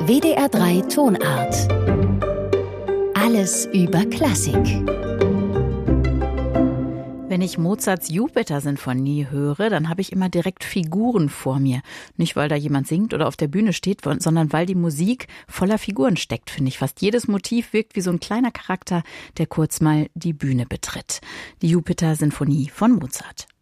WDR 3 Tonart. Alles über Klassik. Wenn ich Mozarts Jupiter-Sinfonie höre, dann habe ich immer direkt Figuren vor mir. Nicht, weil da jemand singt oder auf der Bühne steht, sondern weil die Musik voller Figuren steckt, finde ich. Fast jedes Motiv wirkt wie so ein kleiner Charakter, der kurz mal die Bühne betritt. Die Jupiter-Sinfonie von Mozart.